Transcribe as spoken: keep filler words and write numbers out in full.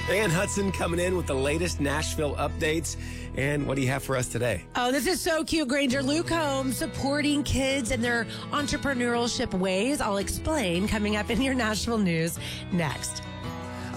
Ann Hudson coming in with the latest Nashville updates. And what do you have for us today? Oh, this is so cute, Granger. Luke Combs supporting kids in their entrepreneurship ways. I'll explain coming up in your Nashville news next.